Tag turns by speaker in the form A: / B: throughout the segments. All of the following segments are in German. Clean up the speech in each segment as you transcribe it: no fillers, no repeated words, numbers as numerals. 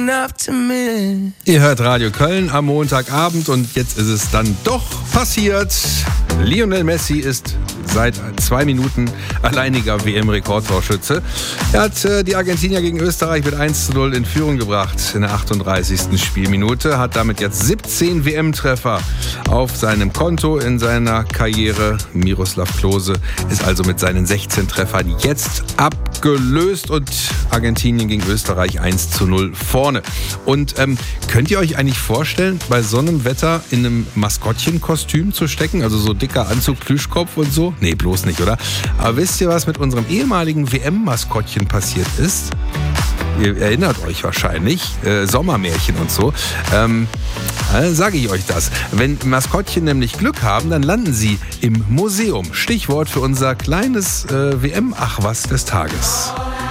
A: Ihr hört Radio Köln am Montagabend und jetzt ist es dann doch passiert. Lionel Messi ist seit 2 Minuten alleiniger WM-Rekordtorschütze. Er hat die Argentinier gegen Österreich mit 1:0 in Führung gebracht in der 38. Spielminute, hat damit jetzt 17 WM-Treffer auf seinem Konto in seiner Karriere. Miroslav Klose ist also mit seinen 16 Treffern jetzt abgelöst und Argentinien gegen Österreich 1:0 vorne. Und könnt ihr euch eigentlich vorstellen, bei so einem Wetter in einem Maskottchenkostüm zu stecken? Also so dicker Anzug, Plüschkopf und so? Nee, bloß nicht, oder? Aber wisst ihr, was mit unserem ehemaligen WM-Maskottchen passiert ist? Ihr erinnert euch wahrscheinlich, Sommermärchen und so. Sage ich euch das. Wenn Maskottchen nämlich Glück haben, dann landen sie im Museum. Stichwort für unser kleines WM-Ach-was des Tages.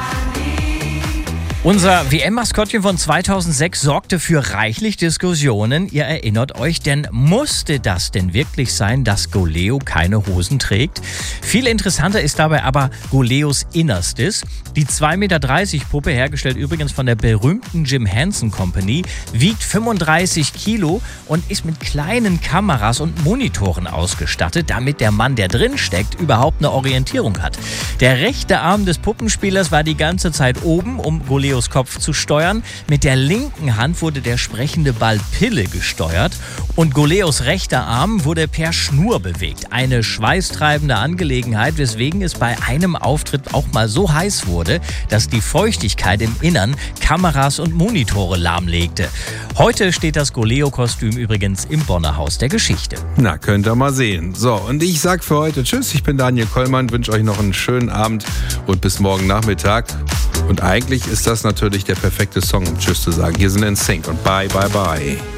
B: Unser WM-Maskottchen von 2006 sorgte für reichlich Diskussionen. Ihr erinnert euch, denn musste das denn wirklich sein, dass Goleo keine Hosen trägt? Viel interessanter ist dabei aber Goleos Innerstes. Die 2,30 Meter Puppe, hergestellt übrigens von der berühmten Jim Henson Company, wiegt 35 Kilo und ist mit kleinen Kameras und Monitoren ausgestattet, damit der Mann, der drin steckt, überhaupt eine Orientierung hat. Der rechte Arm des Puppenspielers war die ganze Zeit oben, um Goleos Kopf zu steuern. Mit der linken Hand wurde der sprechende Ball Pille gesteuert und Goleos rechter Arm wurde per Schnur bewegt. Eine schweißtreibende Angelegenheit, weswegen es bei einem Auftritt auch mal so heiß wurde, dass die Feuchtigkeit im Innern Kameras und Monitore lahmlegte. Heute steht das Goleo-Kostüm übrigens im Bonner Haus der Geschichte.
A: Na, könnt ihr mal sehen. So, und ich sag für heute Tschüss. Ich bin Daniel Kollmann, wünsche euch noch einen schönen Abend und bis morgen Nachmittag. Und eigentlich ist das natürlich der perfekte Song, um Tschüss zu sagen. Hier sind NSYNC und Bye, Bye, Bye.